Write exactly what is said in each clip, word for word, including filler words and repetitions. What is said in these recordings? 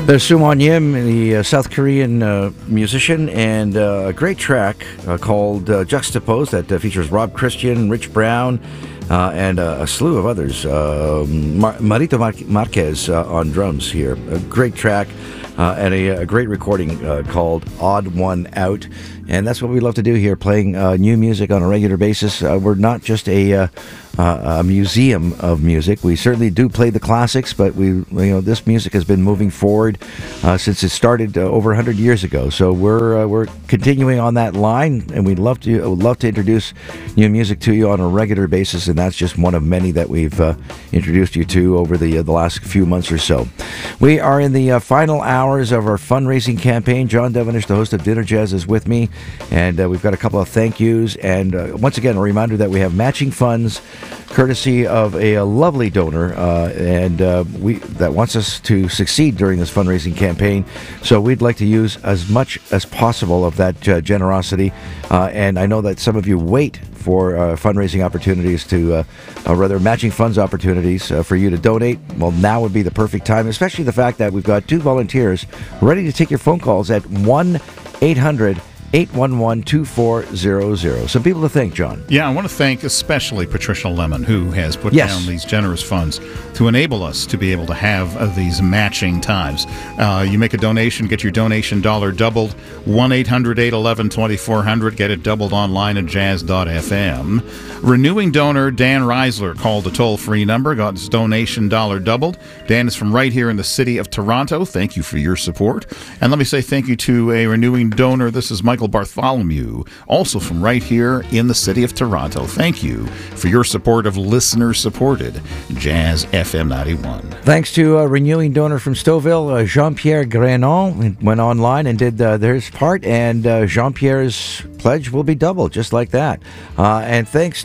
There's Soo-won Yim, the uh, South Korean uh, musician, and uh, a great track uh, called uh, Juxtaposed that uh, features Rob Christian, Rich Brown, uh, and uh, a slew of others. Uh, Mar- Marito Mar- Marquez uh, on drums here. A great track uh, and a, a great recording uh, called Odd One Out. And that's what we love to do here, playing uh, new music on a regular basis. Uh, we're not just a, uh, uh, a museum of music. We certainly do play the classics, but we, you know, this music has been moving forward uh, since it started uh, over one hundred years ago. So we're uh, we're continuing on that line, and we'd love to would love to introduce new music to you on a regular basis. And that's just one of many that we've uh, introduced you to over the uh, the last few months or so. We are in the uh, final hours of our fundraising campaign. John Devenish, the host of Dinner Jazz, is with me. And uh, we've got a couple of thank yous. And uh, once again, a reminder that we have matching funds courtesy of a, a lovely donor uh, and uh, we that wants us to succeed during this fundraising campaign. So we'd like to use as much as possible of that uh, generosity. Uh, and I know that some of you wait for uh, fundraising opportunities to, uh, uh, rather matching funds opportunities uh, for you to donate. Well, now would be the perfect time, especially the fact that we've got two volunteers ready to take your phone calls at one eight hundred eight one one two four zero zero. Some people to thank, John. Yeah, I want to thank especially Patricia Lemon, who has put yes. down these generous funds to enable us to be able to have uh, these matching times. Uh, you make a donation, get your donation dollar doubled. one eight hundred eight one one two four zero zero. Get it doubled online at jazz dot f m. Renewing donor Dan Reisler called the toll-free number, got his donation dollar doubled. Dan is from right here in the city of Toronto. Thank you for your support. And let me say thank you to a renewing donor. This is Michael Bartholomew, also from right here in the city of Toronto. Thank you for your support of listener-supported Jazz F M ninety-one. Thanks to a renewing donor from Stouffville, uh, Jean-Pierre Grenon, went online and did uh, their part, and uh, Jean-Pierre's pledge will be doubled, just like that. Uh, and thanks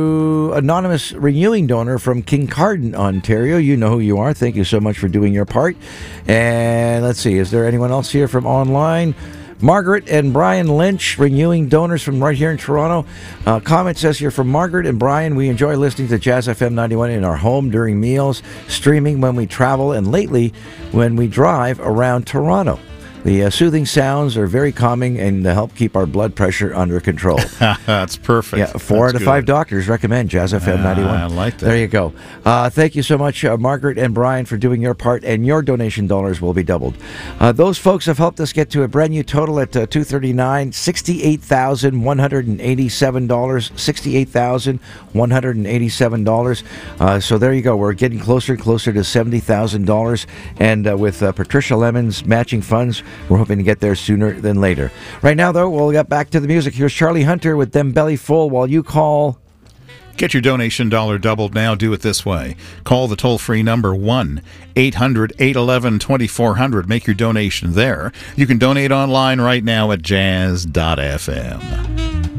to anonymous renewing donor from Kincardine, Ontario. You know who you are. Thank you so much for doing your part. And let's see, is there anyone else here from online? Margaret and Brian Lynch, renewing donors from right here in Toronto. Uh, comment says here from Margaret and Brian, we enjoy listening to Jazz F M ninety-one in our home during meals, streaming when we travel, and lately when we drive around Toronto. The uh, soothing sounds are very calming and uh, help keep our blood pressure under control. That's perfect. Yeah, four That's out of good. five doctors recommend Jazz F M ninety-one. I like that. There you go. Uh, thank you so much, uh, Margaret and Brian, for doing your part, and your donation dollars will be doubled. Uh, those folks have helped us get to a brand new total at uh, two thirty-nine dollars, sixty-eight thousand one hundred eighty-seven dollars, sixty-eight thousand one hundred eighty-seven dollars. Uh, so there you go. We're getting closer and closer to seventy thousand dollars, and uh, with uh, Patricia Lemon's matching funds, we're hoping to get there sooner than later. Right now, though, we'll get back to the music. Here's Charlie Hunter with Them Belly Full while you call. Get your donation dollar doubled now. Do it this way. Call the toll-free number one eight hundred eight one one two four zero zero. Make your donation there. You can donate online right now at jazz dot f m.